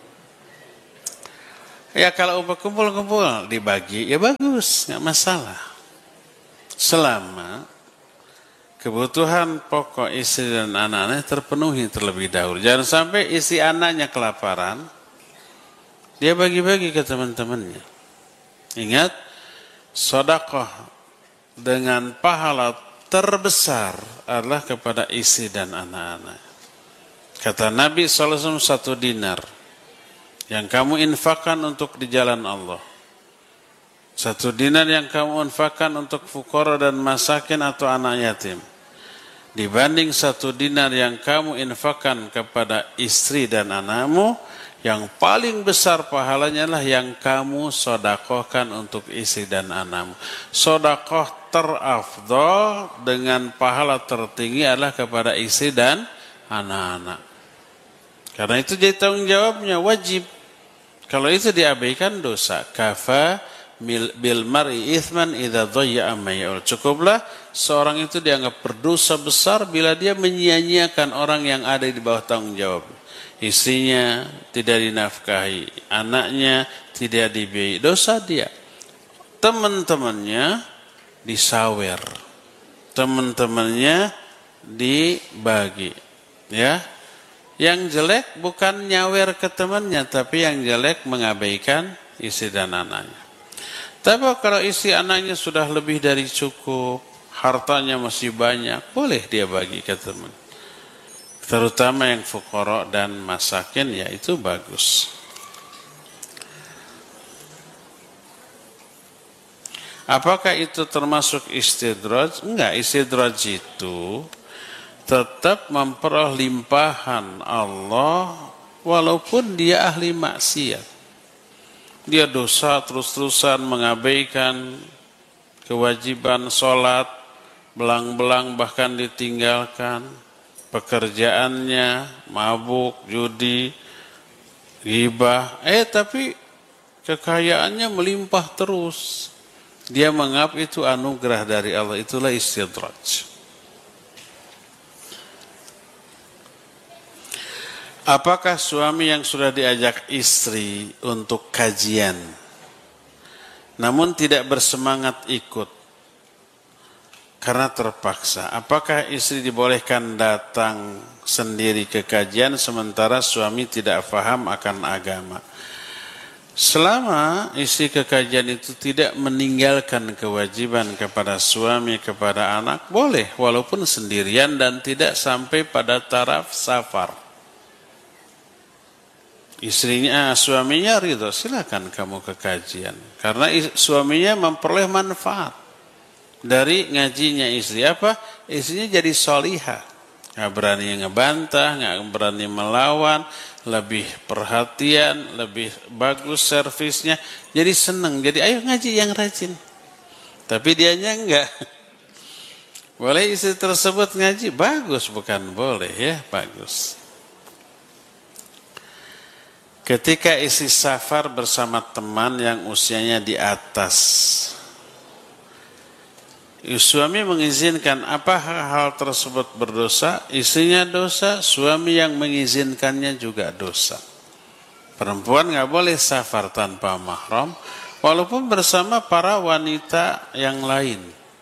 Ya kalau umpah kumpul-kumpul dibagi, ya bagus, nggak masalah. Selama kebutuhan pokok istri dan anak-anaknya terpenuhi terlebih dahulu. Jangan sampai istri anaknya kelaparan, dia bagi-bagi ke teman-temannya. Ingat, sedekah dengan pahala terbesar adalah kepada istri dan anak-anak. Kata Nabi shallallahu alaihi wasallam, satu dinar yang kamu infakkan untuk di jalan Allah, satu dinar yang kamu infakkan untuk fukara dan masakin atau anak yatim, dibanding satu dinar yang kamu infakkan kepada istri dan anakmu, yang paling besar pahalanya lah yang kamu sodakohkan untuk istri dan anakmu. Sodakoh terafdol dengan pahala tertinggi adalah kepada istri dan anak-anak. Karena itu jadi tanggung jawabnya, wajib. Kalau itu diabaikan dosa. Kafa bil mar'i ithman idza dhayya'a ma ya'ul. Cukuplah seorang itu dianggap berdosa besar bila dia menyia-nyiakan orang yang ada di bawah tanggung jawab. Istrinya tidak dinafkahi, anaknya tidak dibiayai, dosa dia. Teman-temannya disawer, teman-temannya dibagi, ya. Yang jelek bukan nyawer ke temannya, tapi yang jelek mengabaikan istri dan anaknya. Tapi kalau istri anaknya sudah lebih dari cukup, hartanya masih banyak, boleh dia bagi ke teman. Terutama yang fuqara dan masakin, ya itu bagus. Apakah itu termasuk istidraj? Enggak, istidraj itu tetap memperoleh limpahan Allah walaupun dia ahli maksiat. Dia dosa terus-terusan, mengabaikan kewajiban sholat, belang-belang bahkan ditinggalkan, pekerjaannya mabuk, judi, ghibah, eh tapi kekayaannya melimpah terus. Dia menganggap itu anugerah dari Allah, itulah istidraj. Apakah suami yang sudah diajak istri untuk kajian, namun tidak bersemangat ikut karena terpaksa, apakah istri dibolehkan datang sendiri ke kajian sementara suami tidak paham akan agama? Selama istri ke kajian itu tidak meninggalkan kewajiban kepada suami, kepada anak, boleh walaupun sendirian dan tidak sampai pada taraf safar. Istrinya, suaminya ridho, silakan kamu ke kajian. Karena suaminya memperoleh manfaat dari ngajinya istri. Apa? Istrinya jadi solihah. Nggak berani ngebantah, nggak berani melawan, lebih perhatian, lebih bagus servisnya. Jadi senang, jadi ayo ngaji yang rajin. Tapi dianya enggak. Boleh istri tersebut ngaji? Bagus, bukan boleh ya, bagus. Ketika istri safar bersama teman yang usianya di atas, suami mengizinkan, apa hal tersebut berdosa? Istrinya dosa, suami yang mengizinkannya juga dosa. Perempuan nggak boleh safar tanpa mahram, walaupun bersama para wanita yang lain.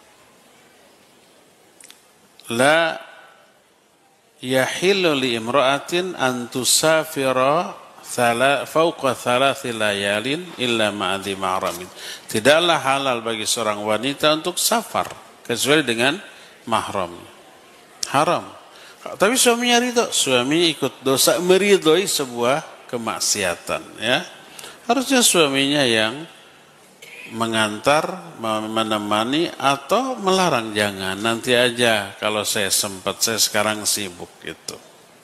La yahillu li imra'atin an tusafira fauqa thalathi layalin illa ma'adhi mahramin. Tidaklah halal bagi seorang wanita untuk safar kecuali dengan mahram. Haram. Tapi suaminya ridho, suaminya ikut dosa, meridhoi sebuah kemaksiatan, ya. Harusnya suaminya yang mengantar, menemani atau melarang, jangan nanti aja kalau saya sempat, saya sekarang sibuk gitu.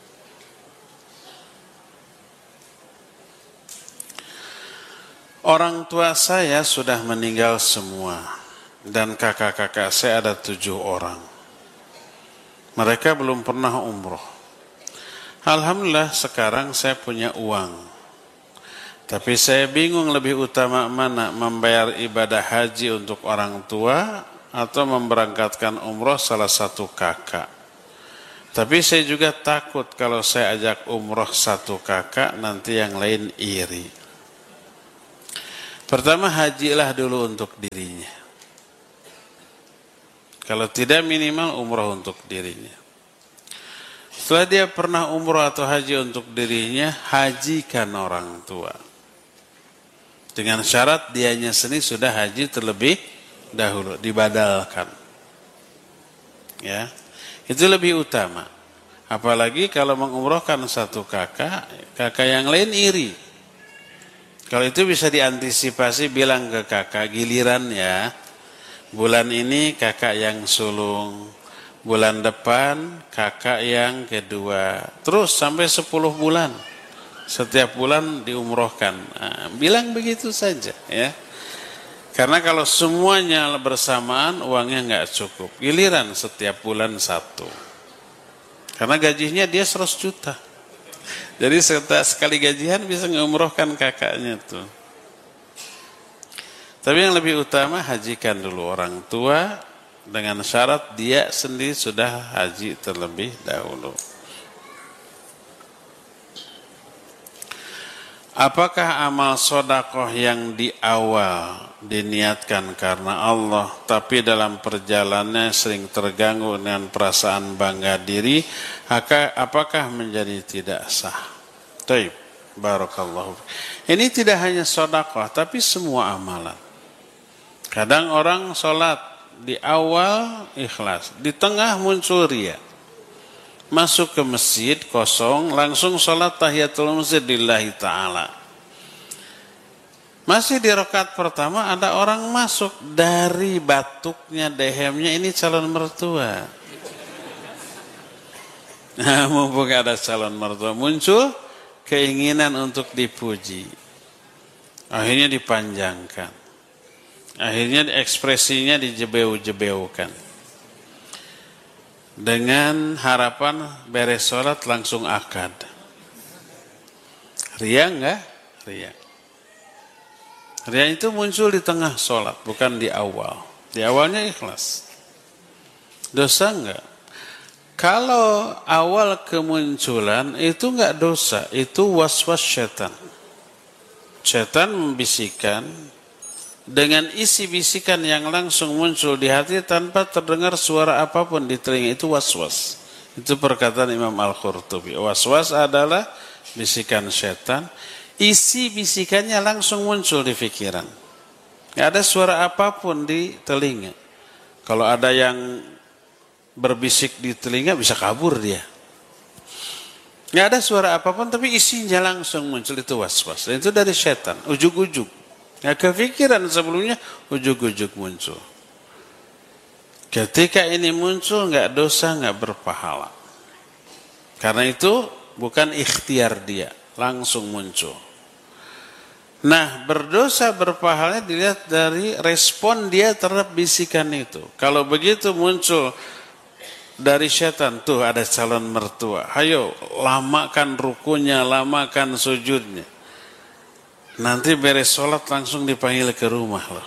Orang tua saya sudah meninggal semua dan kakak-kakak saya ada tujuh orang. Mereka belum pernah umroh. Alhamdulillah sekarang saya punya uang. Tapi saya bingung lebih utama mana, membayar ibadah haji untuk orang tua atau memberangkatkan umroh salah satu kakak. Tapi saya juga takut kalau saya ajak umroh satu kakak nanti yang lain iri. Pertama, hajilah dulu untuk dirinya. Kalau tidak, minimal umroh untuk dirinya. Setelah dia pernah umroh atau haji untuk dirinya, hajikan orang tua. Dengan syarat dianya sendiri sudah haji terlebih dahulu, dibadalkan. Ya, itu lebih utama. Apalagi kalau mengumrohkan satu kakak, kakak yang lain iri. Kalau itu bisa diantisipasi, bilang ke kakak, giliran ya, bulan ini kakak yang sulung, bulan depan kakak yang kedua, terus sampai sepuluh bulan. Setiap bulan diumrohkan. Nah, bilang begitu saja ya. Karena kalau semuanya bersamaan uangnya nggak cukup. Giliran setiap bulan satu. Karena gajinya dia seratus juta. Jadi sekali gajian bisa ngumrohkan kakaknya tuh. Tapi yang lebih utama, hajikan dulu orang tua dengan syarat dia sendiri sudah haji terlebih dahulu. Apakah amal sodakoh yang di awal diniatkan karena Allah, tapi dalam perjalanannya sering terganggu dengan perasaan bangga diri, apakah menjadi tidak sah? Taib, barakallahu. Ini tidak hanya sodakoh, tapi semua amalan. Kadang orang sholat di awal ikhlas, di tengah muncul riya. Masuk ke masjid kosong, langsung sholat tahiyatul masjid lillahi ta'ala. Masih di rakaat pertama ada orang masuk, dari batuknya, dehemnya ini calon mertua. Nah, mumpung ada calon mertua, muncul keinginan untuk dipuji. Akhirnya dipanjangkan. Akhirnya ekspresinya dijebeu-jebeukan. Dengan harapan beres sholat langsung akad. Ria enggak? Ria. Ria itu muncul di tengah sholat, bukan di awal. Di awalnya ikhlas. Dosa enggak? Kalau awal kemunculan itu enggak dosa, itu waswas syaitan. Syaitan membisikkan dengan isi bisikan yang langsung muncul di hati tanpa terdengar suara apapun di telinga, itu waswas. Itu perkataan Imam Al-Qurtubi. Waswas adalah bisikan syaitan, isi bisikannya langsung muncul di pikiran. Tidak ada suara apapun di telinga. Kalau ada yang berbisik di telinga bisa kabur dia. Tidak ada suara apapun tapi isinya langsung muncul, itu waswas. Dan itu dari syaitan, ujug-ujug. Nah, kefikiran sebelumnya ujug-ujug muncul. Ketika ini muncul nggak dosa, nggak berpahala. Karena itu bukan ikhtiar dia, langsung muncul. Nah, berdosa berpahalanya dilihat dari respon dia terhadap bisikan itu. Kalau begitu muncul dari syaitan, tuh ada calon mertua, ayo lamakan rukunya, lamakan sujudnya. Nanti beres sholat langsung dipanggil ke rumah loh.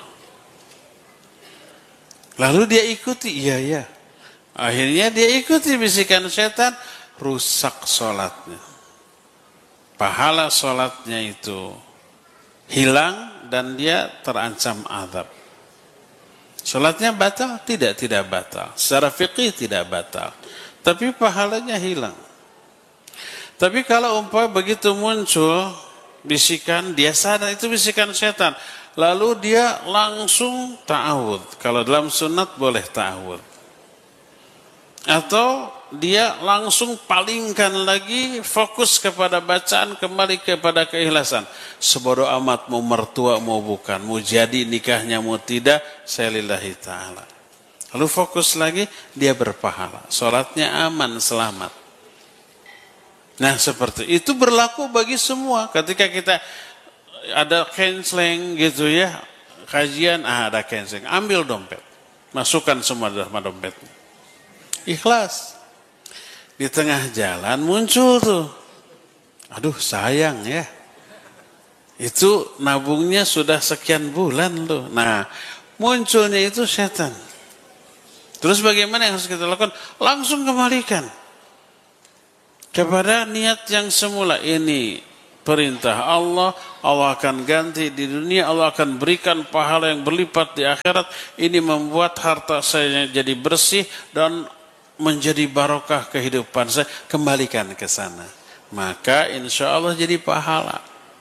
Lalu dia ikuti, iya ya. Akhirnya dia ikuti bisikan setan, rusak sholatnya. Pahala sholatnya itu hilang dan dia terancam azab. Sholatnya batal? Tidak, tidak batal. Secara fikih tidak batal. Tapi pahalanya hilang. Tapi kalau umpama begitu muncul bisikan, dia sadar itu bisikan setan. Lalu dia langsung ta'awud. Kalau dalam sunat boleh ta'awud. Atau dia langsung palingkan lagi, fokus kepada bacaan, kembali kepada keikhlasan. Sebodoh amat mau mertua mau bukan, mau jadi nikahnya mau tidak, saya lillahi ta'ala. Lalu fokus lagi, dia berpahala. Sholatnya aman, selamat. Nah seperti itu berlaku bagi semua. Ketika kita ada canceling gitu ya, kajian, ah ada canceling, ambil dompet, masukkan semua dalam dompetnya. Ikhlas. Di tengah jalan muncul tuh. Aduh sayang ya. Itu nabungnya sudah sekian bulan loh. Nah munculnya itu setan. Terus bagaimana yang harus kita lakukan? Langsung kembalikan kepada niat yang semula. Ini perintah Allah, Allah akan ganti di dunia, Allah akan berikan pahala yang berlipat di akhirat. Ini membuat harta saya jadi bersih dan menjadi barokah kehidupan saya. Kembalikan ke sana. Maka insya Allah jadi pahala.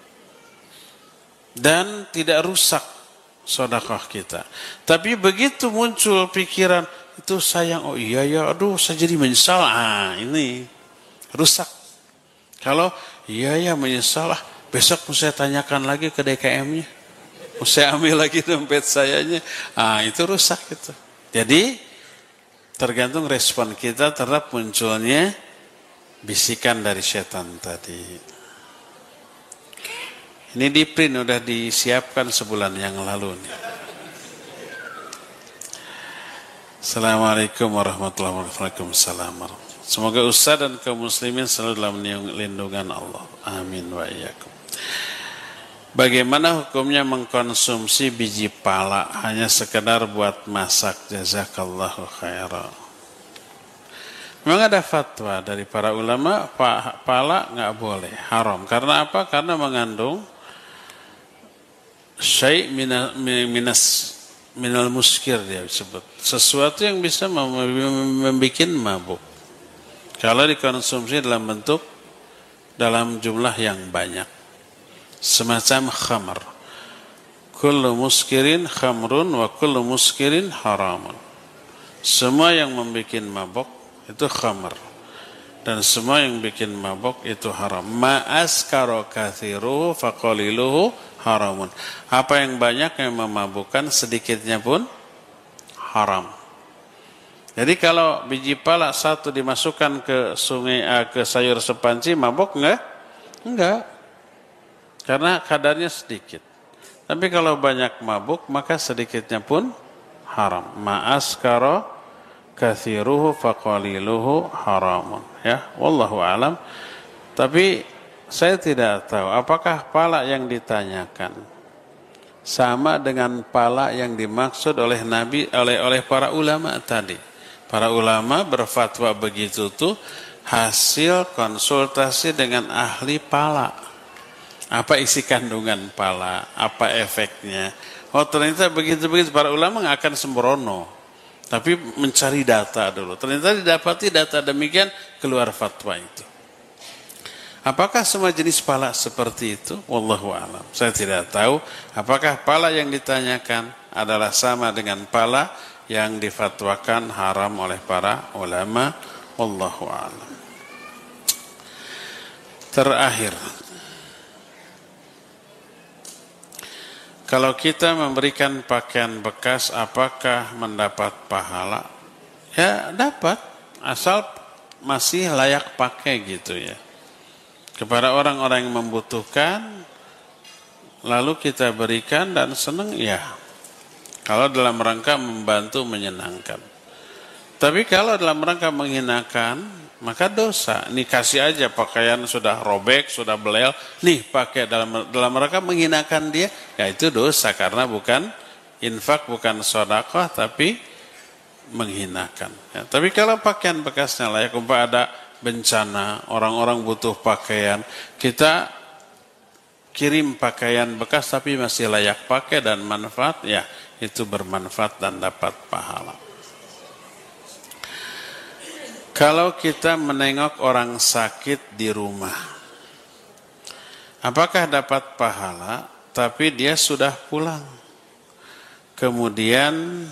Dan tidak rusak sedekah kita. Tapi begitu muncul pikiran, itu sayang, oh iya ya, aduh saya jadi menyesal. Ah ini rusak. Kalau iya ya menyesal lah, besok mau saya tanyakan lagi ke D K M-nya. Mau saya ambil lagi dompet sayanya. Ah itu rusak itu. Jadi tergantung respon kita terhadap munculnya bisikan dari setan tadi. Ini di print udah disiapkan sebulan yang lalu nih. Assalamualaikum warahmatullahi wabarakatuh. Waalaikumsalam. Semoga Ustaz dan kaum muslimin selalu dalam lindungan Allah. Amin wa iyyakum. Bagaimana hukumnya mengkonsumsi biji pala hanya sekedar buat masak? Jazakallahu khairan. Memang ada fatwa dari para ulama, pala nggak boleh, haram. Karena apa? Karena mengandung syai' minas minal muskir, dia disebut. Sesuatu yang bisa membuat mabuk. Kalau dikonsumsi dalam bentuk dalam jumlah yang banyak. Semacam khamr. Kullu muskirin khamrun wa kullu muskirin haramun. Semua yang membuat mabuk itu khamr. Dan semua yang bikin mabuk itu haram. Ma askara kathiruhu faqaliluhu haramun. Apa yang banyak yang memabukkan, sedikitnya pun haram. Jadi kalau biji pala satu dimasukkan ke sungai, uh, ke sayur sepanci, mabuk enggak? Enggak. Karena kadarnya sedikit. Tapi kalau banyak mabuk, maka sedikitnya pun haram. Ma'askara kathiruhu faqaliluhu haramun. Ya, wallahu alam. Tapi saya tidak tahu apakah pala yang ditanyakan sama dengan pala yang dimaksud oleh Nabi, oleh oleh para ulama tadi. Para ulama berfatwa begitu tuh hasil konsultasi dengan ahli pala. Apa isi kandungan pala? Apa efeknya? Oh ternyata begitu-begitu, para ulama nggak akan sembrono. Tapi mencari data dulu. Ternyata didapati data demikian, keluar fatwa itu. Apakah semua jenis pala seperti itu? Wallahu a'lam. Saya tidak tahu apakah pala yang ditanyakan adalah sama dengan pala yang difatwakan haram oleh para ulama. Wallahu a'lam. Terakhir, kalau kita memberikan pakaian bekas, apakah mendapat pahala? Ya dapat, asal masih layak pakai gitu ya. Kepada orang-orang yang membutuhkan, lalu kita berikan dan senang, ya. Kalau dalam rangka membantu, menyenangkan. Tapi kalau dalam rangka menghinakan, maka dosa. Nih kasih aja pakaian sudah robek, sudah belel, nih pakai dalam dalam rangka menghinakan dia, ya itu dosa karena bukan infak, bukan sedekah, tapi menghinakan. Ya, tapi kalau pakaian bekasnya layak, umpama ada bencana, orang-orang butuh pakaian, kita kirim pakaian bekas tapi masih layak pakai dan manfaat, ya itu bermanfaat dan dapat pahala. Kalau kita menengok orang sakit di rumah, apakah dapat pahala tapi dia sudah pulang? Kemudian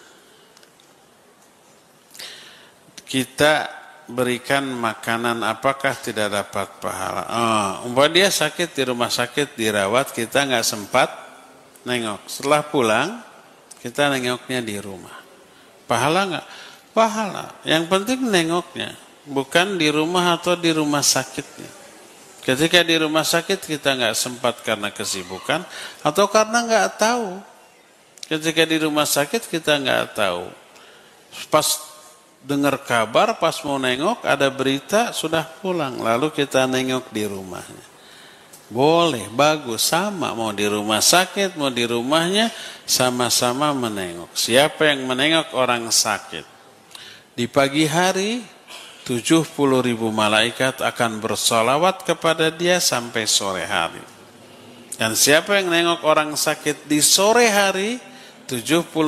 kita berikan makanan, apakah tidak dapat pahala? Oh, umpama dia sakit di rumah sakit, dirawat, kita nggak sempat nengok. Setelah pulang, kita nengoknya di rumah. Pahala nggak? Pahala. Yang penting nengoknya, bukan di rumah atau di rumah sakitnya. Ketika di rumah sakit kita nggak sempat karena kesibukan atau karena nggak tahu. Ketika di rumah sakit kita nggak tahu. Pas dengar kabar, pas mau nengok ada berita sudah pulang, lalu kita nengok di rumahnya. Boleh, bagus, sama mau di rumah sakit, mau di rumahnya, sama-sama menengok. Siapa yang menengok orang sakit? Di pagi hari, tujuh puluh ribu malaikat akan bersolawat kepada dia sampai sore hari. Dan siapa yang nengok orang sakit di sore hari, tujuh puluh